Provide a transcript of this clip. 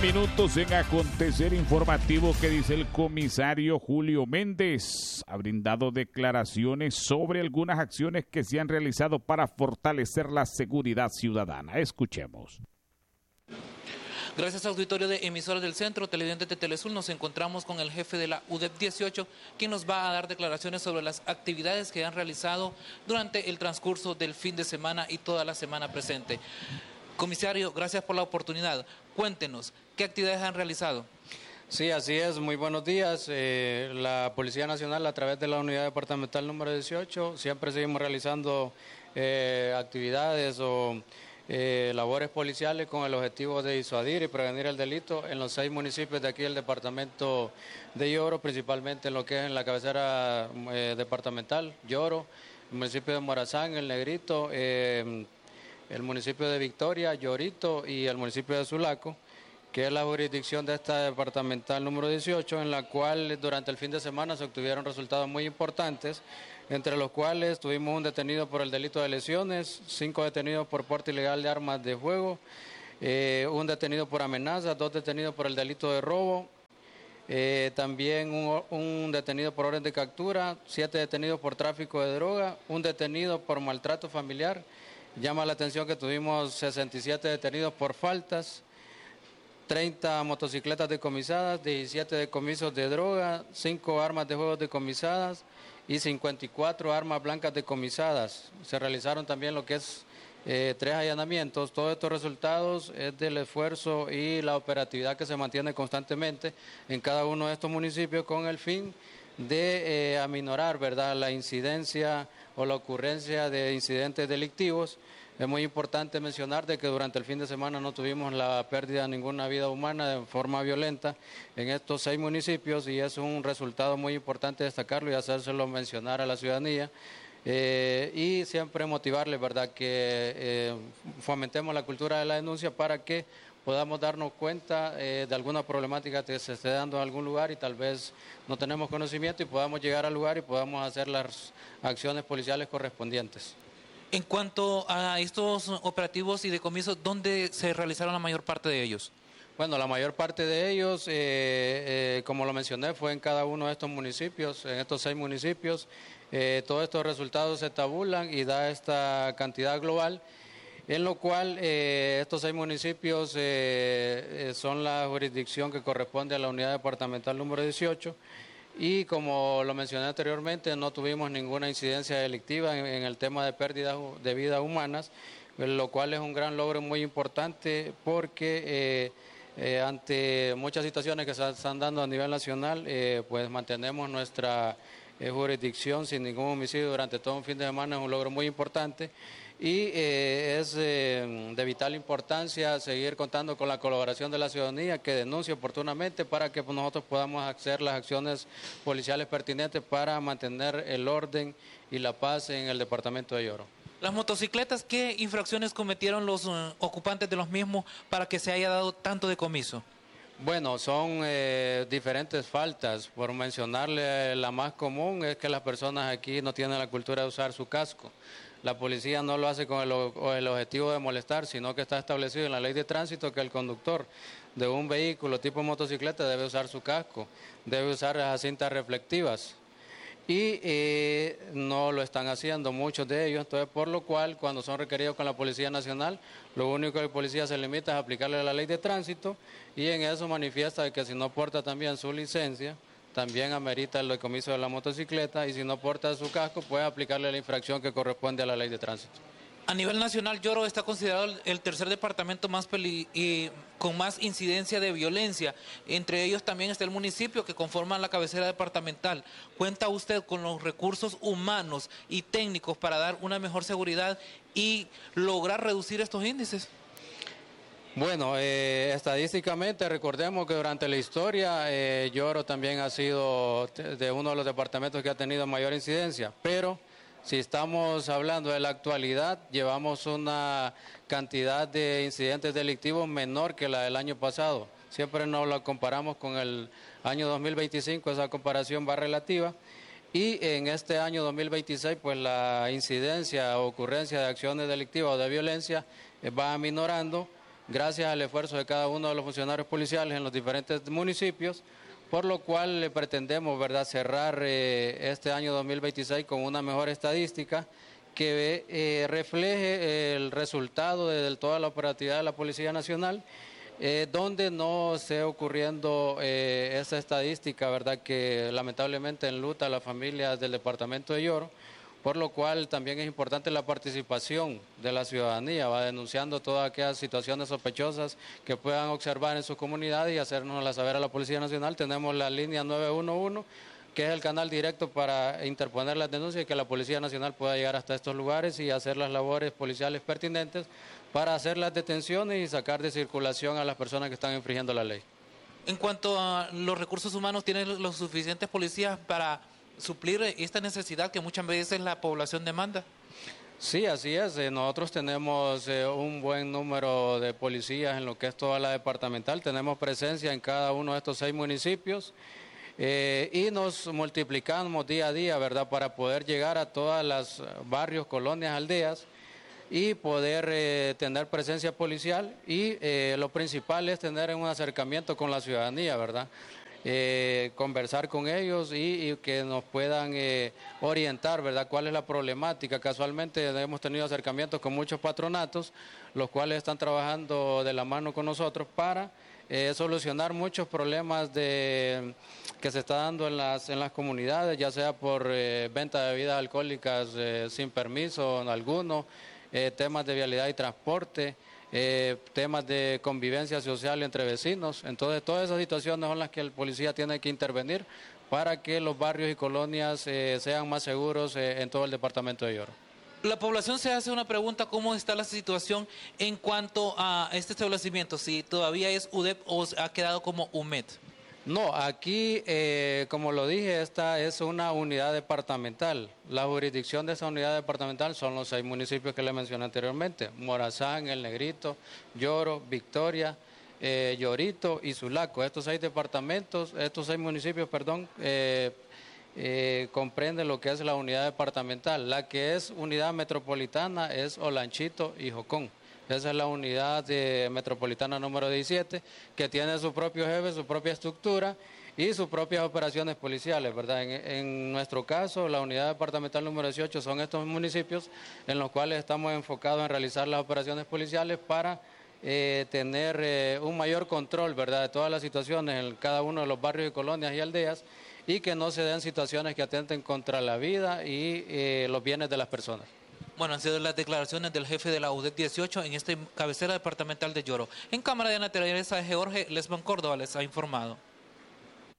minutos en acontecer informativo que dice el comisario Julio Méndez. Ha brindado declaraciones sobre algunas acciones que se han realizado para fortalecer la seguridad ciudadana. Escuchemos. Gracias, auditorio de emisoras del Centro, televidentes de Telesul, nos encontramos con el jefe de la UDEP 18, quien nos va a dar declaraciones sobre las actividades que han realizado durante el transcurso del fin de semana y toda la semana presente. Comisario, gracias por la oportunidad. Cuéntenos, ¿qué actividades han realizado? Sí, así es. Muy buenos días. La Policía Nacional, a través de la Unidad Departamental número 18, siempre seguimos realizando actividades o labores policiales con el objetivo de disuadir y prevenir el delito en los 6 municipios de aquí del departamento de Lloro, principalmente en lo que es en la cabecera departamental, Lloro, el municipio de Morazán, El Negrito, el municipio de Victoria, Llorito y el municipio de Sulaco, que es la jurisdicción de esta departamental número 18, en la cual durante el fin de semana se obtuvieron resultados muy importantes, entre los cuales tuvimos un detenido por el delito de lesiones, 5 detenidos por porte ilegal de armas de fuego, un detenido por amenaza, 2 detenidos por el delito de robo, también un detenido por orden de captura, 7 detenidos por tráfico de droga, un detenido por maltrato familiar. Llama la atención que tuvimos 67 detenidos por faltas, 30 motocicletas decomisadas, 17 decomisos de droga, 5 armas de fuego decomisadas y 54 armas blancas decomisadas. Se realizaron también lo que es 3 allanamientos. Todos estos resultados es del esfuerzo y la operatividad que se mantiene constantemente en cada uno de estos municipios con el fin de aminorar, ¿verdad?, la incidencia o la ocurrencia de incidentes delictivos. Es muy importante mencionar de que durante el fin de semana no tuvimos la pérdida de ninguna vida humana de forma violenta en estos 6 municipios y es un resultado muy importante destacarlo y hacérselo mencionar a la ciudadanía. Y siempre motivarles, ¿verdad?, que fomentemos la cultura de la denuncia para que podamos darnos cuenta de alguna problemática que se esté dando en algún lugar y tal vez no tenemos conocimiento y podamos llegar al lugar y podamos hacer las acciones policiales correspondientes. En cuanto a estos operativos y decomisos, ¿dónde se realizaron la mayor parte de ellos? Bueno, la mayor parte de ellos, como lo mencioné, fue en cada uno de estos municipios, en estos 6 municipios. Todos estos resultados se tabulan y da esta cantidad global, en lo cual estos 6 municipios son la jurisdicción que corresponde a la unidad departamental número 18 y como lo mencioné anteriormente no tuvimos ninguna incidencia delictiva en el tema de pérdidas de vidas humanas, lo cual es un gran logro muy importante porque ante muchas situaciones que se están dando a nivel nacional pues mantenemos nuestra jurisdicción sin ningún homicidio durante todo un fin de semana. Es un logro muy importante y es de vital importancia seguir contando con la colaboración de la ciudadanía que denuncie oportunamente para que nosotros podamos hacer las acciones policiales pertinentes para mantener el orden y la paz en el departamento de Lloro. Las motocicletas, ¿qué infracciones cometieron los ocupantes de los mismos para que se haya dado tanto decomiso? Bueno, son diferentes faltas. Por mencionarle la más común es que las personas aquí no tienen la cultura de usar su casco. La policía no lo hace con el objetivo de molestar, sino que está establecido en la ley de tránsito que el conductor de un vehículo tipo motocicleta debe usar su casco, debe usar las cintas reflectivas. Y no lo están haciendo muchos de ellos, entonces por lo cual cuando son requeridos con la Policía Nacional, lo único que el policía se limita es aplicarle la ley de tránsito y en eso manifiesta que si no porta también su licencia, también amerita el decomiso de la motocicleta y si no porta su casco puede aplicarle la infracción que corresponde a la ley de tránsito. A nivel nacional, Lloro está considerado el tercer departamento más con más incidencia de violencia. Entre ellos también está el municipio que conforma la cabecera departamental. ¿Cuenta usted con los recursos humanos y técnicos para dar una mejor seguridad y lograr reducir estos índices? Bueno, estadísticamente recordemos que durante la historia Lloro también ha sido de uno de los departamentos que ha tenido mayor incidencia, pero si estamos hablando de la actualidad, llevamos una cantidad de incidentes delictivos menor que la del año pasado. Siempre nos la comparamos con el año 2025, esa comparación va relativa. Y en este año 2026, pues la incidencia o ocurrencia de acciones delictivas o de violencia va aminorando gracias al esfuerzo de cada uno de los funcionarios policiales en los diferentes municipios, por lo cual pretendemos, ¿verdad?, cerrar este año 2026 con una mejor estadística que refleje el resultado de toda la operatividad de la Policía Nacional, donde no esté ocurriendo esa estadística, ¿verdad?, que lamentablemente enluta a las familias del departamento de Yoro, por lo cual también es importante la participación de la ciudadanía, va denunciando todas aquellas situaciones sospechosas que puedan observar en su comunidad y hacérnoslas saber a la Policía Nacional. Tenemos la línea 911, que es el canal directo para interponer las denuncias y que la Policía Nacional pueda llegar hasta estos lugares y hacer las labores policiales pertinentes para hacer las detenciones y sacar de circulación a las personas que están infringiendo la ley. En cuanto a los recursos humanos, ¿tienen los suficientes policías para suplir esta necesidad que muchas veces la población demanda? Sí, así es. Nosotros tenemos un buen número de policías en lo que es toda la departamental. Tenemos presencia en cada uno de estos 6 municipios y nos multiplicamos día a día, ¿verdad?, para poder llegar a todas las barrios, colonias, aldeas y poder tener presencia policial y lo principal es tener un acercamiento con la ciudadanía, ¿verdad?, conversar con ellos y que nos puedan orientar, ¿verdad?, cuál es la problemática. Casualmente hemos tenido acercamientos con muchos patronatos, los cuales están trabajando de la mano con nosotros para solucionar muchos problemas que se está dando en las comunidades, ya sea por venta de bebidas alcohólicas sin permiso alguno, temas de vialidad y transporte, temas de convivencia social entre vecinos. Entonces, todas esas situaciones son las que el policía tiene que intervenir para que los barrios y colonias sean más seguros en todo el departamento de Yoro. La población se hace una pregunta: ¿cómo está la situación en cuanto a este establecimiento? Si todavía es UDEP o ha quedado como UMED. No, aquí, como lo dije, esta es una unidad departamental. La jurisdicción de esa unidad departamental son los 6 municipios que le mencioné anteriormente: Morazán, El Negrito, Yoro, Victoria, Yorito y Sulaco. Estos 6 municipios, comprenden lo que es la unidad departamental. La que es unidad metropolitana es Olanchito y Jocón. Esa es la unidad metropolitana número 17, que tiene su propio jefe, su propia estructura y sus propias operaciones policiales, ¿verdad? En nuestro caso, la unidad departamental número 18 son estos municipios en los cuales estamos enfocados en realizar las operaciones policiales para tener un mayor control, ¿verdad?, de todas las situaciones en cada uno de los barrios y colonias y aldeas, y que no se den situaciones que atenten contra la vida y los bienes de las personas. Bueno, han sido las declaraciones del jefe de la UDEP 18 en esta cabecera departamental de Yoro. En cámara de Ana Teresa de Jorge Lesman Córdoba les ha informado.